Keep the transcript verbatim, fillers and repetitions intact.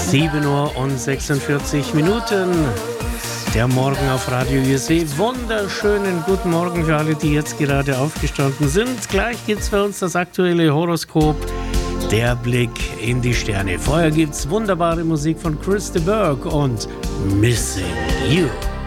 sieben Uhr und sechsundvierzig Minuten. Der Morgen auf Radio U S W. Wunderschönen guten Morgen für alle, die jetzt gerade aufgestanden sind. Gleich geht's für uns das aktuelle Horoskop. Der Blick in die Sterne. Vorher gibt's wunderbare Musik von Chris de Burgh und Missing You.